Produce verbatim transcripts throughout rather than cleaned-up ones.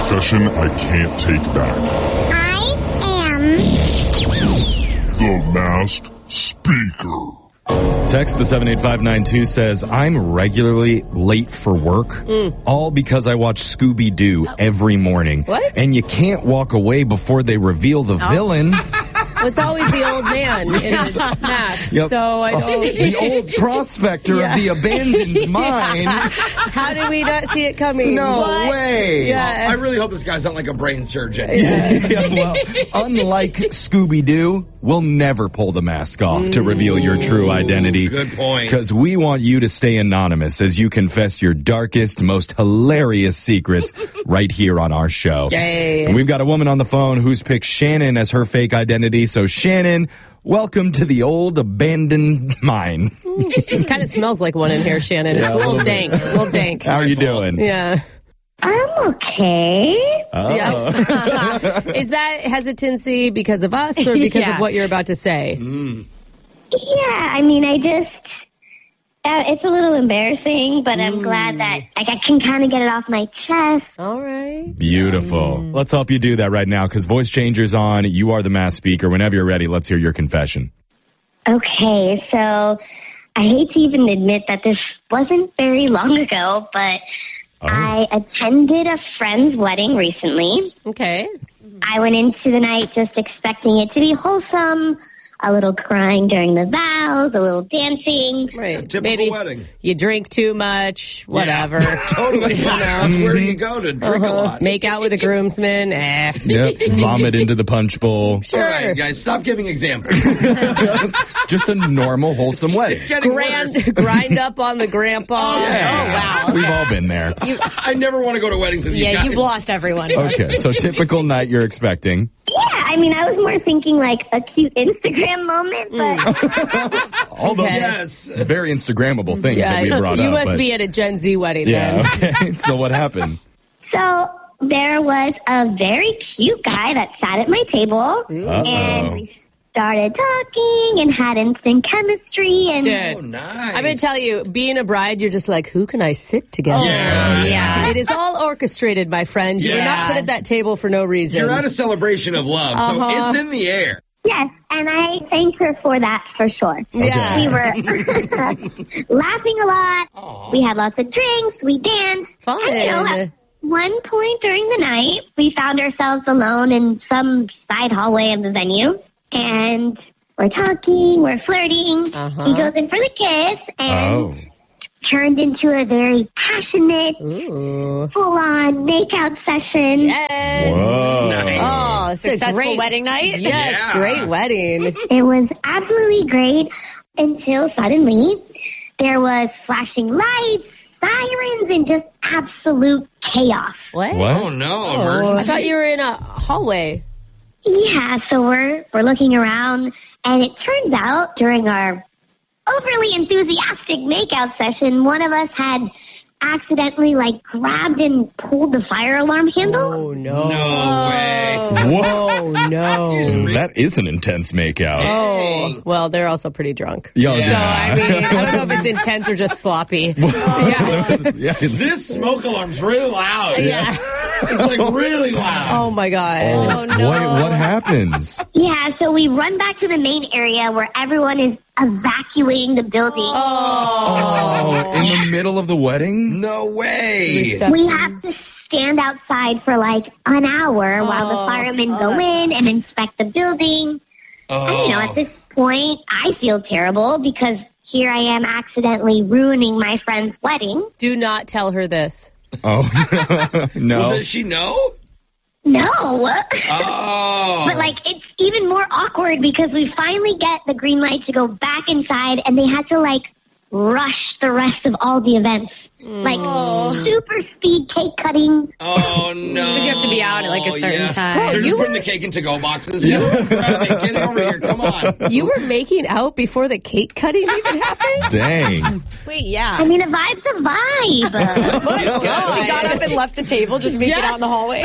confession I can't take back. I am The Masked Speaker. Text to seven eight five nine two says, I'm regularly late for work, mm. all because I watch Scooby-Doo every morning. What? And you can't walk away before they reveal the oh. villain. Well, it's always the old man in his mask. Yep. So I don't... The old prospector yeah. of the abandoned mine. Yeah. How did we not see it coming? No what? way. Yeah. I really hope this guy's not like a brain surgeon. Yeah. yeah, well, unlike Scooby-Doo, we'll never pull the mask off mm. to reveal your true identity. Good point. Because we want you to stay anonymous as you confess your darkest, most hilarious secrets right here on our show. Yay. And we've got a woman on the phone who's picked Shannon as her fake identity. So, Shannon, welcome to the old abandoned mine. It kind of smells like one in here, Shannon. Yeah, it's a little dank. A little dank. How are you doing? Yeah. I'm okay. Oh. Yeah. Is that hesitancy because of us or because yeah. of what you're about to say? Mm. Yeah, I mean, I just, uh, it's a little embarrassing, but mm. I'm glad that like, I can kind of get it off my chest. All right. Beautiful. Mm. Let's help you do that right now because Voice Changer's on. You are the masked speaker. Whenever you're ready, let's hear your confession. Okay, so I hate to even admit that this wasn't very long ago, but oh. I attended a friend's wedding recently. Okay. I went into the night just expecting it to be wholesome, a little crying during the vows, a little dancing. Right. Typical Maybe wedding. You drink too much, whatever. Yeah, totally. You know. Where do you go to drink uh-huh. a lot? Make out with a groomsman. Eh. Yep. Vomit into the punch bowl. Sure. All right, guys, stop giving examples. Just a normal, wholesome wedding. It's getting Grand, worse. Grind up on the grandpa. Oh, yeah. wow. We've all been there. You, I never want to go to weddings with you Yeah, guys. you've lost everyone. Okay, so typical night you're expecting. Yeah, I mean, I was more thinking like a cute Instagram moment, but... All those yes. very Instagrammable things Yeah, that we brought you up. must but... be at a Gen Z wedding Yeah, then. okay. So what happened? So there was a very cute guy that sat at my table, Uh-oh. and we started talking and had instant chemistry. And Good. Oh, nice. I'm going to tell you, being a bride, you're just like, who can I sit together? Yeah. Yeah. It is all orchestrated, my friend. You were Yeah. not put at that table for no reason. You're at a celebration of love, Uh-huh. so it's in the air. yes, and I thank her for that for sure. Yeah. We were laughing a lot. Aww. We had lots of drinks. We danced. Fun. And, you know, at one point during the night, we found ourselves alone in some side hallway of the venue. And we're talking, we're flirting. Uh-huh. He goes in for the kiss and Oh. turned into a very passionate, Ooh. full-on makeout session. Yes. Whoa. Nice. Oh, it's a Successful great wedding night? Yes, Yeah. great wedding. It was absolutely great until suddenly there was flashing lights, sirens, and just absolute chaos. What? What? Oh, no. Oh, I Emergency? thought you were in a hallway. Yeah, so we're we're looking around, and it turns out during our overly enthusiastic makeout session, one of us had accidentally, like, grabbed and pulled the fire alarm handle. Oh, no. No way. Oh, no. That is an intense makeout. Oh, well, they're also pretty drunk. Yo, So, I mean, I don't know if it's intense or just sloppy. yeah. yeah. This smoke alarm's really loud. Yeah. It's like really loud. Oh, my God. Oh, no. boy, what happens? Yeah, so we run back to the main area where everyone is evacuating the building. Oh, in the middle of the wedding? No way. Reception. We have to stand outside for like an hour while the Oh. firemen Oh, go that in and inspect the building. Oh. And, you know, at this point, I feel terrible because here I am accidentally ruining my friend's wedding. Do not tell her this. Oh, no. Well, does she know? No. Oh. But, like, it's even more awkward because we finally get the green light to go back inside, and they had to, like, rush the rest of all the events. Like, super speed cake cutting. Oh, no. You have to be out at, like, a certain yeah. time. They're You just were- putting the cake in to-go boxes. Yeah. Get over here. Come on. You were making out before the cake cutting even happened? Dang. Wait, yeah. I mean, a vibe's a vibe. Oh, God. She got up and left the table, just making Yeah. out in the hallway.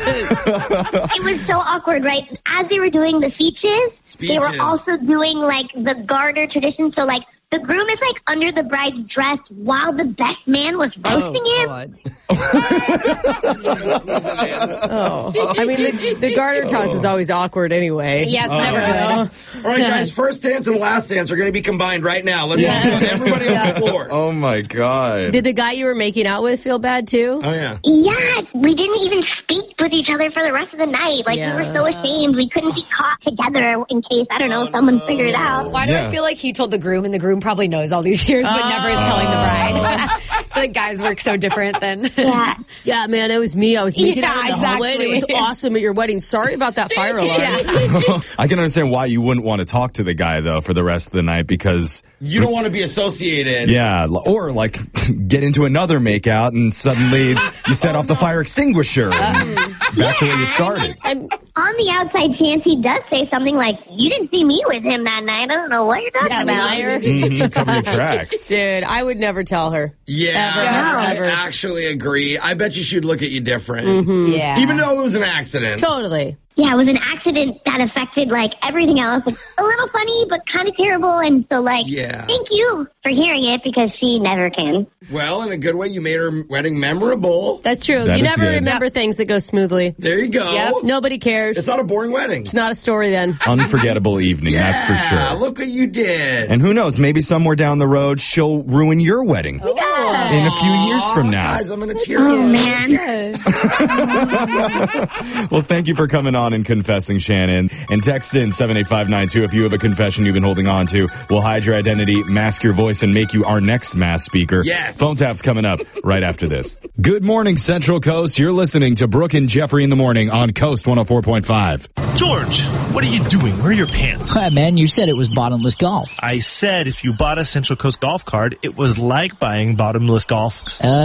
It was so awkward, right? As they were doing the speeches, they were Speeches. also doing, like, the garter tradition. So, like, the groom is, like, under the bride's dress while the best man was roasting him. God. Oh, I mean, the, the garter toss is always awkward anyway. Yeah, it's Oh, never yeah. good. All right, guys, first dance and last dance are going to be combined right now. Let's Yeah. all everybody on the floor. Oh my God. Did the guy you were making out with feel bad too? Oh, yeah. Yeah, we didn't even speak with each other for the rest of the night. Like, Yeah. we were so ashamed. We couldn't be caught together in case, I don't know, someone figured it out. Why do Yeah. I feel like he told the groom and the groom probably knows all these years but never is telling the bride? I feel like guys work so different than... Yeah. Yeah, man, it was me. I was making Yeah, out in the hallway, and it was exactly. awesome at your wedding. Sorry about that fire alarm. Yeah. I can understand why you wouldn't want to talk to the guy though for the rest of the night because You don't want to be associated. yeah, or like get into another makeout and suddenly you set off the fire extinguisher and back to where you started. And On the outside chance he does say something like, you didn't see me with him that night. I don't know what you're talking yeah, about. liar. Mhm, cover your tracks. Dude, I would never tell her. Yeah, Ever, I ever, ever. actually agree. I bet you she'd look at you different. Yeah. Even though it was an accident. Totally. Yeah, it was an accident that affected, like, everything else. It's a little funny, but kind of terrible. And so, like, Yeah. thank you for hearing it because she never can. Well, in a good way, you made her wedding memorable. That's true. That you is never good. remember things that go smoothly. There you go. Yep. Nobody cares. It's not a boring wedding. It's not a story then. Unforgettable evening, that's for Yeah, sure. look what you did. And who knows, maybe somewhere down the road she'll ruin your wedding in a few years from now. Guys, I'm going to tear Oh, up. man. Well, thank you for coming on and confessing, Shannon. And text in seven eight five nine two if you have a confession you've been holding on to. We'll hide your identity, mask your voice, and make you our next mass speaker. Yes. Phone tap's coming up right after this. Good morning, Central Coast. You're listening to Brooke and Jeffrey in the morning on Coast one oh four point five. George, what are you doing? Where are your pants? Hi, man, you said it was bottomless golf. I said if you bought a Central Coast golf card, it was like buying bottomless golf.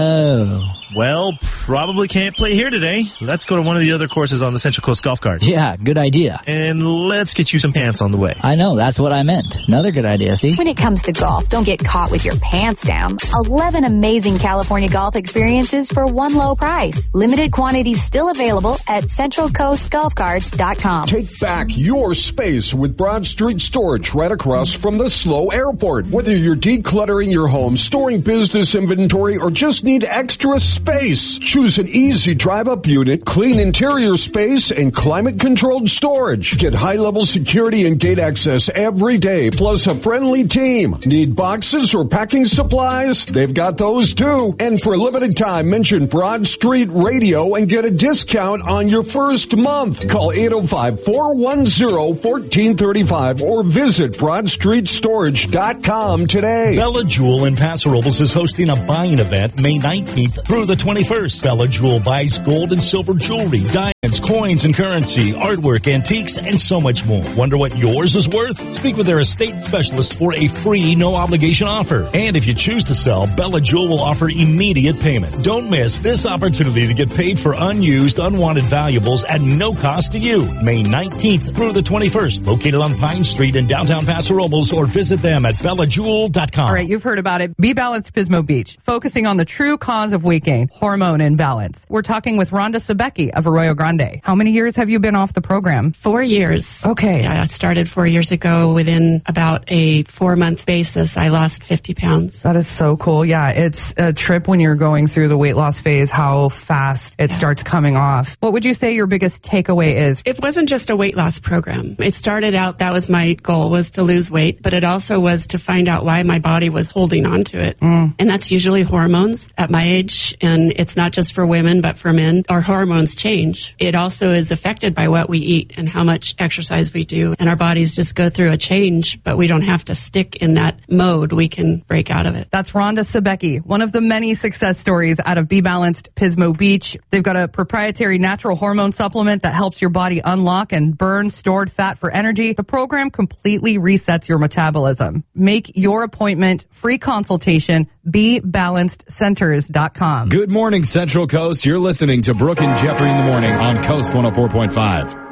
Oh. Well, probably can't play here today. Let's go to one of the other courses on the Central Coast golf card. Yeah, good idea. And let's get you some pants on the way. I know, that's what I meant. Another good idea, see? When it comes to golf, don't get caught with your pants down. eleven amazing California golf experiences for one low price. Limited quantities still available at central coast golf card dot com. Take back your space with Broad Street Storage right across from the SLO Airport. Whether you're decluttering your home, storing business inventory, or just need extra space, choose an easy drive-up unit, clean interior space, and climate-controlled storage. Get high-level security and gate access every day, plus a friendly team. Need boxes or packing supplies? They've got those too. And for a limited time, mention Broad Street Radio and get a discount on your first month. Call eight oh five, four one zero, one four three five or visit broad street storage dot com today. Bella Jewel in Paso Robles is hosting a buying event May nineteenth through the twenty-first. Bella Jewel buys gold and silver jewelry, diamonds, coins and currency, artwork, antiques, and so much more. Wonder what yours is worth? Speak with their estate specialist for a free, no-obligation offer. And if you choose to sell, Bella Jewel will offer immediate payment. Don't miss this opportunity to get paid for unused, unwanted valuables at no cost to you. May nineteenth through the twenty-first, located on Pine Street in downtown Paso Robles, or visit them at bella jewel dot com. All right, you've heard about it. Be Balanced Pismo Beach, focusing on the true cause of weight gain, hormone imbalance. We're talking with Rhonda Sebecki of Arroyo Grande. How many years have you been off the program? Four years. Okay. I started four years ago. Within about a four-month basis, I lost fifty pounds. That is so cool. Yeah, it's a trip when you're going through the weight loss phase, how fast it starts coming off. What would you say your biggest takeaway is? It wasn't just a weight loss program. It started out, that was my goal, was to lose weight, but it also was to find out why my body was holding on to it. Mm. And that's usually hormones at my age, and it's not just for women, but for men. Our hormones change. It also is affected by what we eat and how much exercise we do, and our bodies just go through a change, but we don't have to stick in that mode. We can break out of it. That's Rhonda Sebecki, one of the many success stories out of Be Balanced Pismo Beach. They've got a proprietary natural hormone supplement that helps your body unlock and burn stored fat for energy. The program completely resets your metabolism. Make your appointment, free consultation, be balanced centers dot com. Good morning, Central Coast. You're listening to Brooke and Jeffrey in the morning on Coast one oh four point five.